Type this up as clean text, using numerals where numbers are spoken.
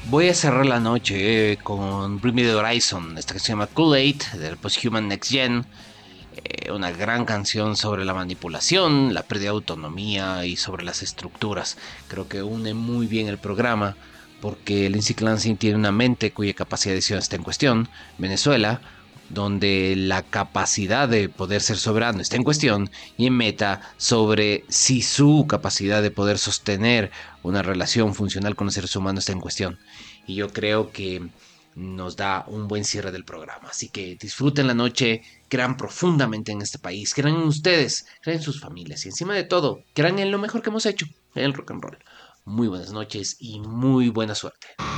Voy a cerrar la noche con Bring Me the Horizon, esta que se llama Kool-Aid, del Posthuman Next Gen, una gran canción sobre la manipulación, la pérdida de autonomía y sobre las estructuras. Creo que une muy bien el programa porque Lindsay Clancy tiene una mente cuya capacidad de decisión está en cuestión. Venezuela, donde la capacidad de poder ser soberano está en cuestión, y en Meta sobre si su capacidad de poder sostener una relación funcional con los seres humanos está en cuestión. Y yo creo que nos da un buen cierre del programa. Así que disfruten la noche, crean profundamente en este país, crean en ustedes, crean en sus familias y encima de todo, crean en lo mejor que hemos hecho, en el rock and roll. Muy buenas noches y muy buena suerte.